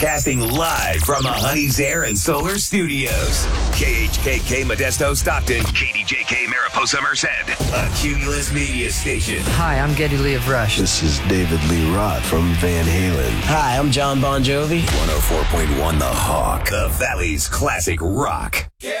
Casting live from the Honey's Air and Solar Studios. KHKK Modesto Stockton. KDJK Mariposa Merced. A Cumulus Media Station. Hi, I'm Geddy Lee of Rush. This is David Lee Roth from Van Halen. Hi, I'm John Bon Jovi. 104.1 The Hawk. The Valley's classic rock.